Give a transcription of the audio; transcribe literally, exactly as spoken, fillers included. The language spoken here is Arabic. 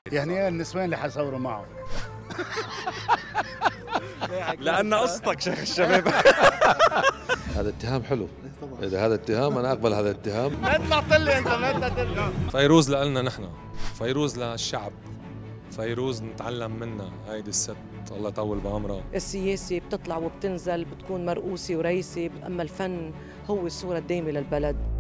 يعني ايه النسوان اللي حصوروا معه؟ لأن قصتك شيخ الشباب. هذا اتهام حلو. إذا هذا اتهام أنا أقبل هذا الاتهام. ما طلعت لي انت ما تطلع. فيروز لنا نحن، فيروز للشعب، فيروز نتعلم منها. هيدي الست الله يطول بعمرها. السياسة بتطلع وبتنزل، بتكون مرؤوسة ورئيسة، أما الفن هو الصورة الدائمة للبلد.